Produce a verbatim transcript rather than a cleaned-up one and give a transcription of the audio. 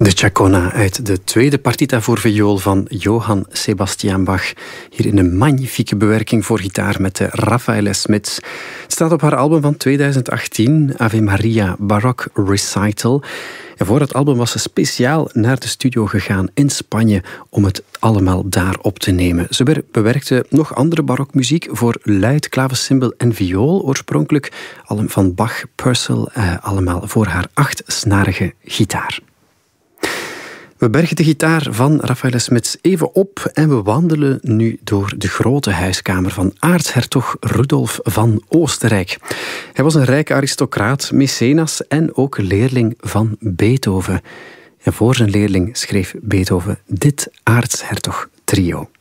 De Chacona uit de tweede partita voor viool van Johann Sebastian Bach. Hier in een magnifieke bewerking voor gitaar met de Raphaëlle Smits. Het staat op haar album van tweeduizend achttien, Ave Maria Baroque Recital. En voor het album was ze speciaal naar de studio gegaan in Spanje om het allemaal daar op te nemen. Ze bewerkte nog andere barokmuziek voor luid, klavecimbal en viool. Oorspronkelijk van Bach, Purcell, eh, allemaal voor haar achtsnarige gitaar. We bergen de gitaar van Raphaëlle Smits even op en we wandelen nu door de grote huiskamer van aartshertog Rudolf van Oostenrijk. Hij was een rijke aristocraat, mecenas en ook leerling van Beethoven. En voor zijn leerling schreef Beethoven dit aartshertog trio.